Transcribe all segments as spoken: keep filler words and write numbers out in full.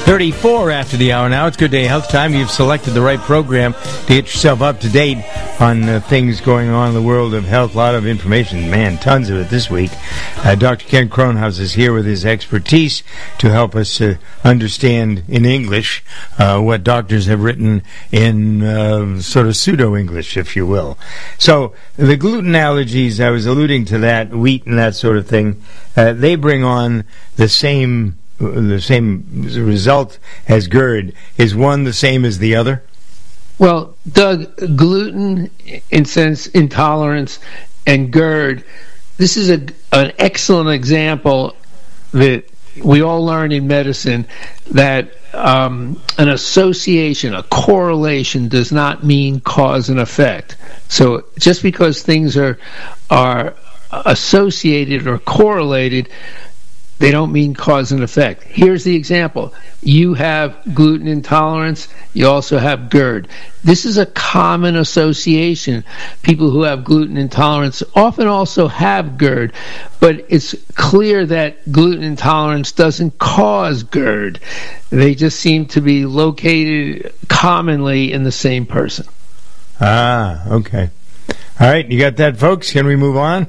thirty-four after the hour now. It's Good Day Health Time. You've selected the right program to get yourself up to date on uh, things going on in the world of health. A lot of information, man, tons of it this week. Uh, Doctor Ken Kronhaus is here with his expertise to help us uh, understand in English uh, what doctors have written in uh, sort of pseudo-English, if you will. So the gluten allergies, I was alluding to that, wheat and that sort of thing, uh, they bring on the same the same result as GERD. Is one the same as the other? Well, Doug, gluten in sense intolerance and GERD, this is a, an excellent example that we all learn in medicine that um, an association, a correlation does not mean cause and effect. So just because things are are associated or correlated, they don't mean cause and effect. Here's the example. You have gluten intolerance. You also have GERD. This is a common association. People who have gluten intolerance often also have GERD, but it's clear that gluten intolerance doesn't cause GERD. They just seem to be located commonly in the same person. Ah, okay. All right, you got that, folks? Can we move on?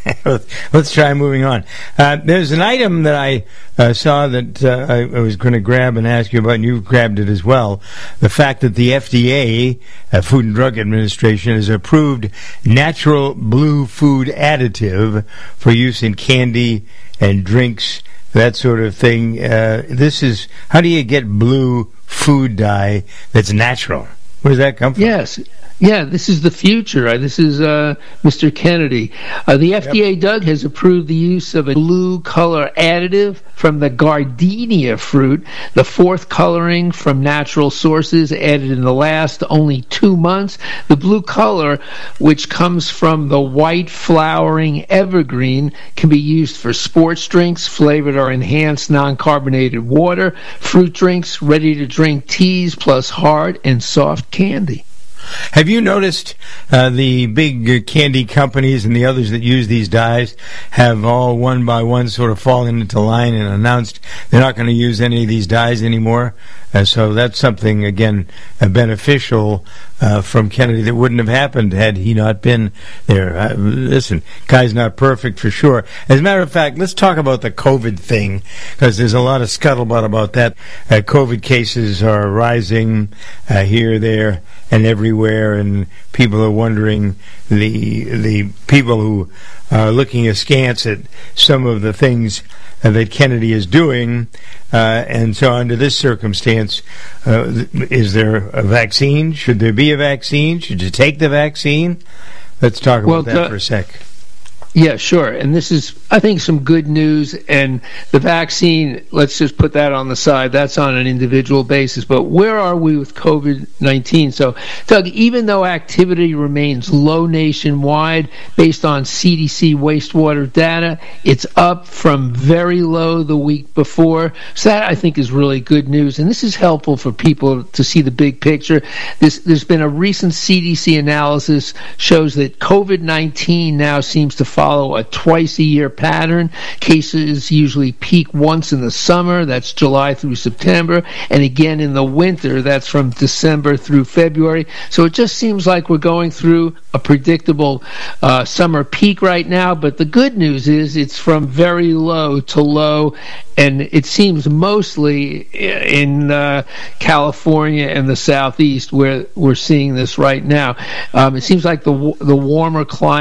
Let's try moving on. Uh, there's an item that I uh, saw that uh, I, I was going to grab and ask you about, and you've grabbed it as well. The fact that the F D A, uh, Food and Drug Administration, has approved natural blue food additive for use in candy and drinks, that sort of thing. Uh, this is, how do you get blue food dye that's natural? Where does that come from? Yes. Yeah, this is the future. Uh, this is uh, Mister Kennedy. Uh, the F D A, yep. Doug, has approved the use of a blue color additive from the gardenia fruit, the fourth coloring from natural sources added in the last only two months. The blue color, which comes from the white flowering evergreen, can be used for sports drinks, flavored or enhanced non-carbonated water, fruit drinks, ready-to-drink teas, plus hard and soft candy. Have you noticed uh, the big uh, candy companies and the others that use these dyes have all one by one sort of fallen into line and announced they're not going to use any of these dyes anymore? Uh, so that's something, again, uh, beneficial uh, from Kennedy that wouldn't have happened had he not been there. Uh, listen, guy's not perfect for sure. As a matter of fact, let's talk about the COVID thing, because there's a lot of scuttlebutt about that. Uh, COVID cases are rising uh, here, there, and everywhere, and people are wondering, the the people who are looking askance at some of the things uh, that Kennedy is doing, uh, and so under this circumstance, uh, is there a vaccine? Should there be a vaccine? Should you take the vaccine? Let's talk about well, that the- for a sec. Yeah, sure. And this is, I think, some good news. And the vaccine, let's just put that on the side. That's on an individual basis. But where are we with COVID nineteen? So, Doug, even though activity remains low nationwide based on C D C wastewater data, it's up from very low the week before. So that, I think, is really good news. And this is helpful for people to see the big picture. This, there's been a recent C D C analysis shows that COVID nineteen now seems to follow follow a twice-a-year pattern. Cases usually peak once in the summer, that's July through September, and again in the winter, that's from December through February. So it just seems like we're going through a predictable uh, summer peak right now, but the good news is it's from very low to low, and it seems mostly in uh, California and the Southeast where we're seeing this right now. Um, it seems like the the warmer climate